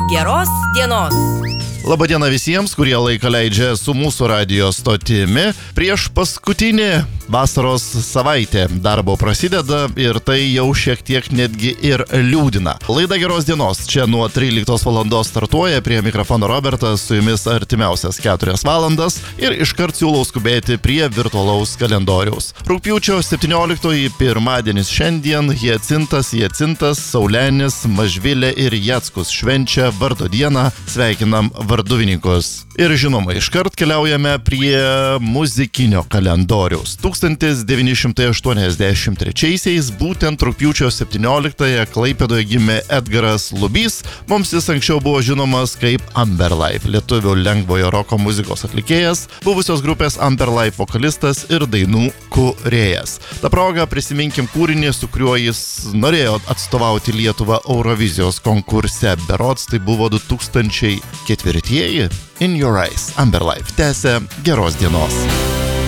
Geros dienos. Labadiena visiems, kurie laiką leidžia su mūsų radijo stotimi. Prieš paskutinį vasaros savaitę darbo prasideda ir tai jau šiek tiek netgi ir liūdina. Laida Geros dienos čia nuo 13 valandos startuoja, prie mikrofono Robertas, su jumis artimiausias 4 valandas ir iškart siūlau skubėti prie virtualaus kalendoriaus. Rugpjūčio 17 pirmadienis šiandien Jacintas, Saulenis, Mažvilė ir Jackus švenčia vardo dieną, sveikinam varduvininkus. Ir žinoma, iškart keliaujame prie muzikinio kalendoriaus. 1983-aisiais, būtent rugpjūčio 17-ąją Klaipėdoje gimė Edgaras Lubys. Mums jis anksčiau buvo žinomas kaip Amberlife, lietuvių lengvojo roko muzikos atlikėjas, buvusios grupės Amberlife vokalistas ir dainų kūrėjas. Ta proga prisiminkim kūrinį, su kuriuo jis norėjo atstovauti Lietuvą Eurovizijos konkurse. Berods tai buvo 2004. In Your Eyes, Amberlife tęsia Geros dienos.